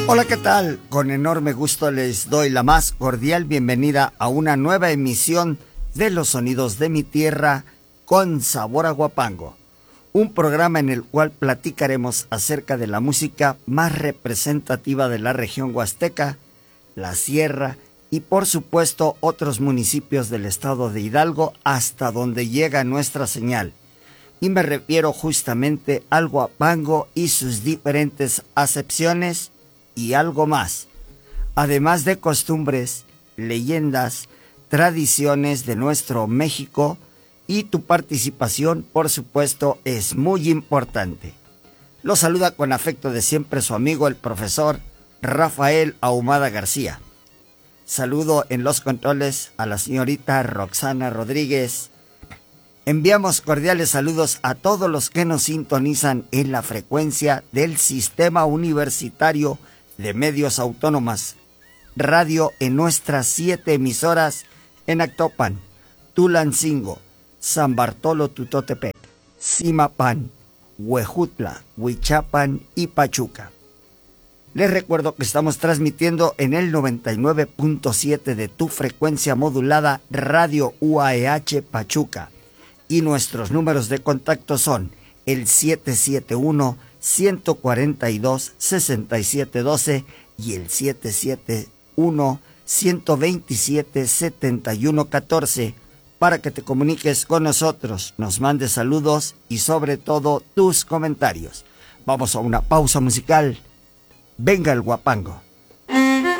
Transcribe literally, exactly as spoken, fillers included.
Hola, ¿qué tal? Con enorme gusto les doy la más cordial bienvenida a una nueva emisión de Los Sonidos de mi Tierra con sabor a Huapango, un programa en el cual platicaremos acerca de la música más representativa de la región huasteca, la sierra y por supuesto otros municipios del estado de Hidalgo hasta donde llega nuestra señal. Y me refiero justamente al Huapango y sus diferentes acepciones y algo más, además de costumbres, leyendas, tradiciones de nuestro México, y tu participación, por supuesto, es muy importante. Lo saluda con afecto de siempre su amigo el profesor Rafael Ahumada García. Saludo en los controles a la señorita Roxana Rodríguez. Enviamos cordiales saludos a todos los que nos sintonizan en la frecuencia del Sistema Universitario de Medios Autónomas Radio en nuestras siete emisoras en Actopan, Tulancingo, San Bartolo Tutotepec, Zimapán, Huejutla, Huichapan y Pachuca. Les recuerdo que estamos transmitiendo en el noventa y nueve punto siete de tu frecuencia modulada Radio U A E H Pachuca y nuestros números de contacto son el siete siete uno, uno cuatro dos, seis siete uno dos y el siete siete uno, uno dos siete, siete uno uno cuatro para que te comuniques con nosotros, nos mandes saludos y sobre todo tus comentarios. Vamos a una pausa musical. Venga el Huapango.